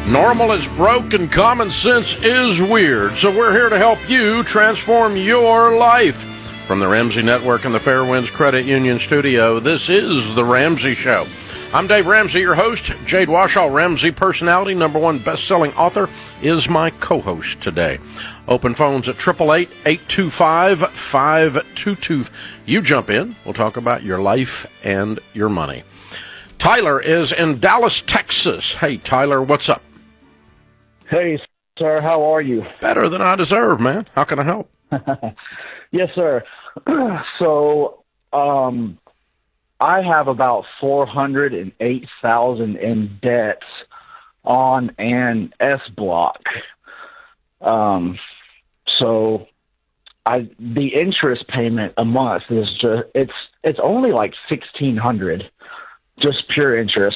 Normal is broke and common sense is weird, so we're here to help you transform your life. From the Ramsey Network and the Fairwinds Credit Union studio, this is The Ramsey Show. I'm Dave Ramsey, your host. Jade Warshaw, Ramsey personality, #1 best-selling author, is my co-host today. Open phones at 888-825-5222. You jump in. We'll talk about your life and your money. Tyler is in Dallas, Texas. Hey, Tyler, what's up? Hey, sir, how are you? Better than I deserve, man. How can I help? Yes, sir. So, I have about $408,000 in debts on an S block. So the interest payment a month is just it's only like $1,600, just pure interest.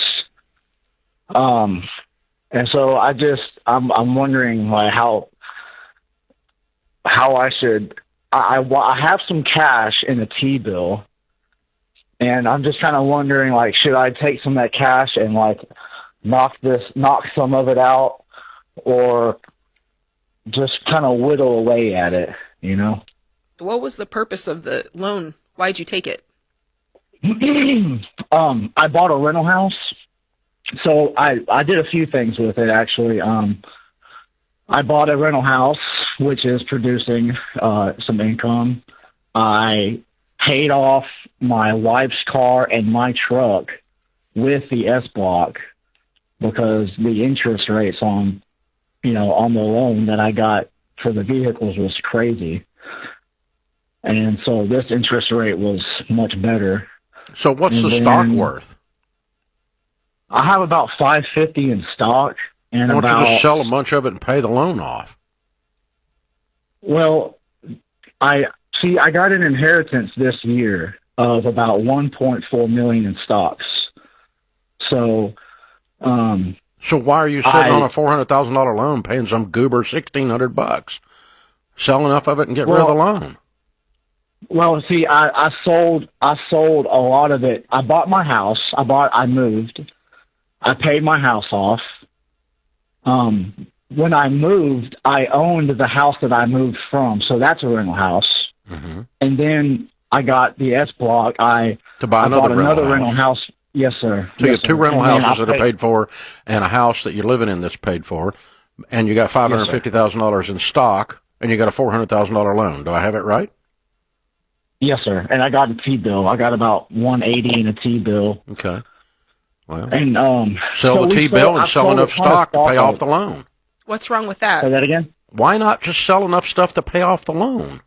And so I'm wondering like how I should. I have some cash in a T-bill, and I'm just kind of wondering, like, should I take some of that cash and, like, knock some of it out, or just kind of whittle away at it, you know? What was the purpose of the loan? Why'd you take it? I bought a rental house, so I did a few things with it, actually. I bought a rental house, which is producing some income. I paid off my wife's car and my truck with the S block because the interest rates on the loan that I got for the vehicles was crazy. And so this interest rate was much better. So what's the stock worth? I have about $550 in stock. And why don't you just sell a bunch of it and pay the loan off? Well, I got an inheritance this year of about $1.4 million in stocks. So why are you sitting on a $400,000 loan, paying some goober $1,600? Sell enough of it and get rid of the loan. Well, see, I sold a lot of it. I bought my house. I moved. I paid my house off. When I moved, I owned the house that I moved from, so that's a rental house. Mm-hmm. And then I got the S block. I bought another rental house. Yes, sir. So you got two rental houses that are paid for, and a house that you're living in that's paid for, and you got $550,000 in stock, and you got a $400,000 loan. Do I have it right? Yes, sir. And I got a T-bill. I got about $180 in a T-bill. Okay. Well, and sell the T-bill and sell enough stock to pay off the loan. What's wrong with that? Say that again? Why not just sell enough stuff to pay off the loan?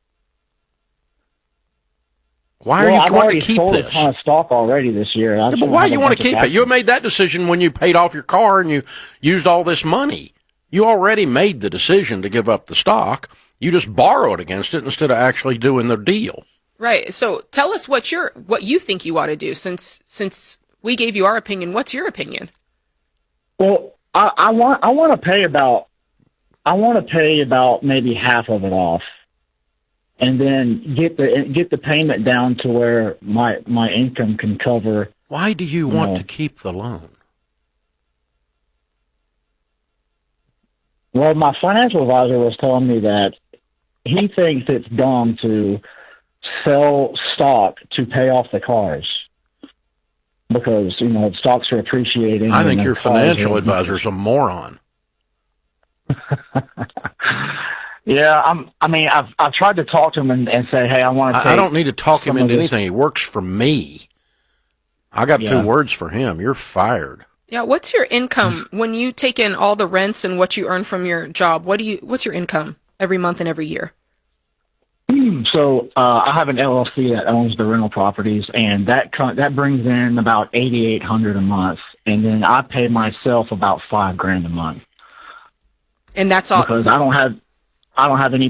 Why are you going to keep this? I've already sold a ton of stock already this year. Yeah, but why do you want to keep it? You made that decision when you paid off your car and you used all this money. You already made the decision to give up the stock. You just borrowed against it instead of actually doing the deal. Right. So tell us what you think you ought to do since we gave you our opinion. What's your opinion? Well, I want to pay about maybe half of it off, and then get the payment down to where my income can cover. Why do you want to keep the loan? Well, my financial advisor was telling me that he thinks it's dumb to sell stock to pay off the cars. Because, stocks are appreciating. I think your financial advisor's a moron. Yeah, I've tried to talk to him and say, hey, I want to. I don't need to talk him into anything. He works for me. I got 2 words for him. You're fired. Yeah, what's your income when you take in all the rents and what you earn from your job? What's your income every month and every year? So I have an LLC that owns the rental properties, and that brings in about $8,800 a month, and then I pay myself about $5,000 a month. And that's all because I don't have any